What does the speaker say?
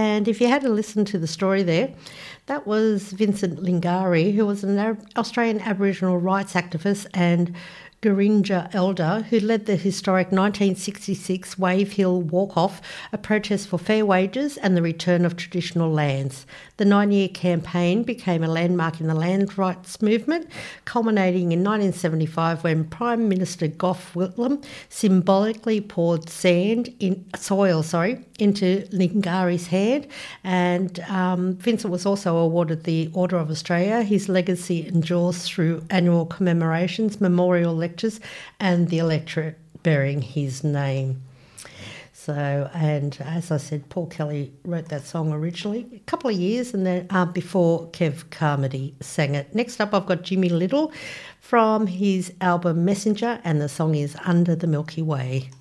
And if you had to listen to the story there, that was Vincent Lingari, who was an Australian Aboriginal rights activist and Gurindja elder who led the historic 1966 Wave Hill Walk-Off, a protest for fair wages and the return of traditional lands. The 9-year campaign became a landmark in the land rights movement, culminating in 1975 when Prime Minister Gough Whitlam symbolically poured soil into Lingari's hand. And Vincent was also awarded the Order of Australia. His legacy endures through annual commemorations, memorial lectures, and the electorate bearing his name. So, and as I said, Paul Kelly wrote that song originally a couple of years and then before Kev Carmody sang it. Next up, I've got Jimmy Little from his album Messenger, and the song is Under the Milky Way.